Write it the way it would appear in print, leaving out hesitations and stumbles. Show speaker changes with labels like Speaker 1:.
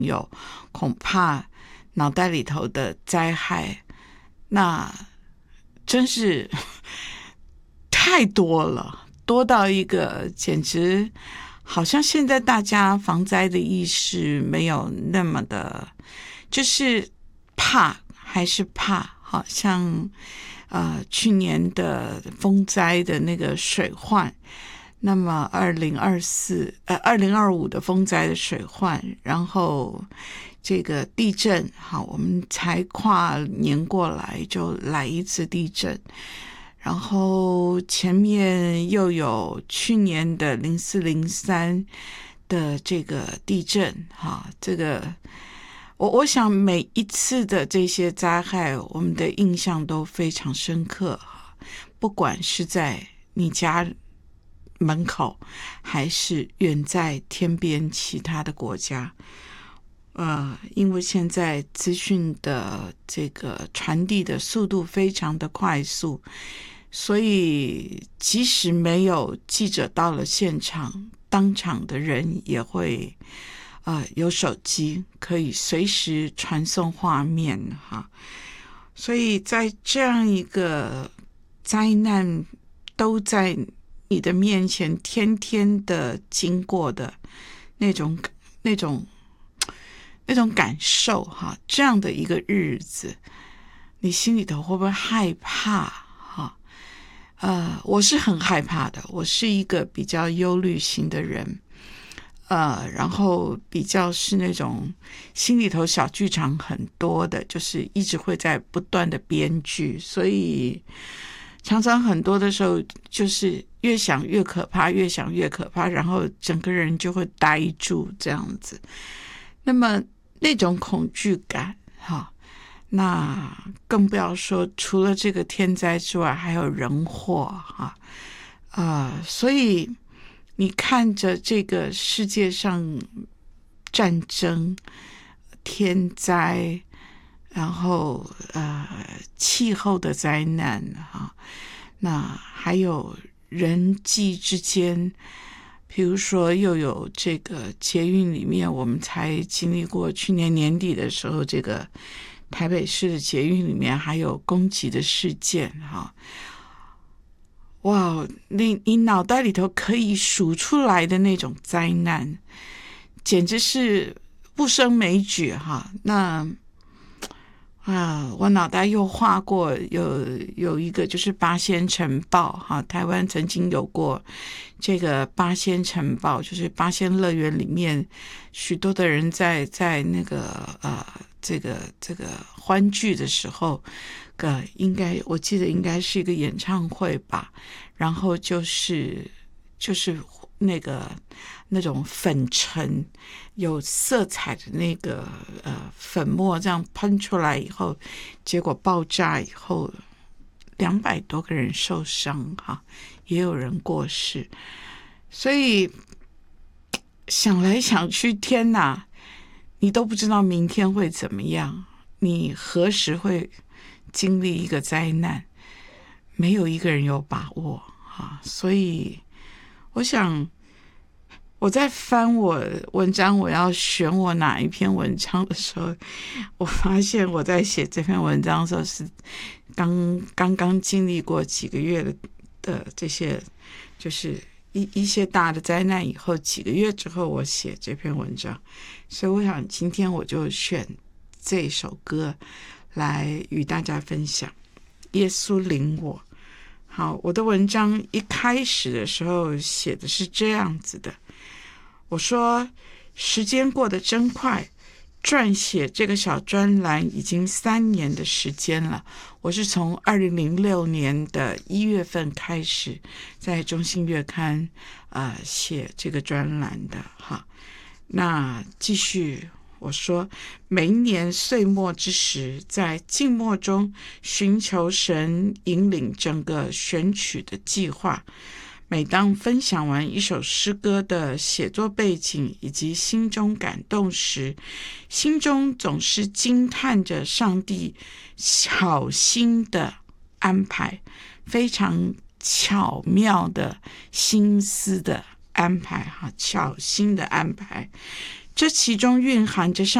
Speaker 1: 友，恐怕脑袋里头的灾害那真是太多了，多到一个简直好像现在大家防灾的意识没有那么的，就是怕还是怕，好像去年的风灾的那个水患，那么2025的风灾的水患，然后这个地震，好，我们才跨年过来就来一次地震，然后前面又有去年的0403的这个地震，哈，这个我想每一次的这些灾害，我们的印象都非常深刻，不管是在你家门口，还是远在天边其他的国家。因为现在资讯的这个传递的速度非常的快速，所以即使没有记者到了现场，当场的人也会有手机可以随时传送画面哈。所以在这样一个灾难都在你的面前天天的经过的那种感受哈，这样的一个日子，你心里头会不会害怕哈？我是很害怕的，我是一个比较忧虑型的人，然后比较是那种心里头小剧场很多的，就是一直会在不断的编剧，所以常常很多的时候就是越想越可怕，越想越可怕，然后整个人就会呆住这样子。那么那种恐惧感哈，那更不要说除了这个天灾之外还有人祸哈，所以你看着这个世界上战争、天灾，然后气候的灾难哈，那还有人际之间，比如说又有这个捷运里面，我们才经历过去年年底的时候，这个台北市的捷运里面还有攻击的事件哈。哇，你脑袋里头可以数出来的那种灾难，简直是不胜枚举哈。那我脑袋又画过有一个就是八仙城堡哈，台湾曾经有过这个八仙城堡，就是八仙乐园里面许多的人在那个这个欢聚的时候，我记得应该是一个演唱会吧，然后就是那种粉尘有色彩的那个粉末这样喷出来以后，结果爆炸以后200多个人受伤哈，也有人过世。所以想来想去，天哪，你都不知道明天会怎么样，你何时会经历一个灾难，没有一个人有把握哈。所以我想我在翻我文章，我要选我哪一篇文章的时候，我发现我在写这篇文章的时候是刚刚经历过几个月的这些，就是一些大的灾难以后，几个月之后我写这篇文章，所以我想今天我就选这首歌来与大家分享。耶稣领我。好，我的文章一开始的时候写的是这样子的，我说时间过得真快，撰写这个小专栏已经3年的时间了。我是从2006年的1月份开始在中信月刊写这个专栏的哈。那继续我说，每一年岁末之时，在静默中寻求神引领整个选曲的计划。每当分享完一首诗歌的写作背景以及心中感动时，心中总是惊叹着上帝巧心的安排，非常巧妙的心思的安排，巧心的安排。 这其中蕴含着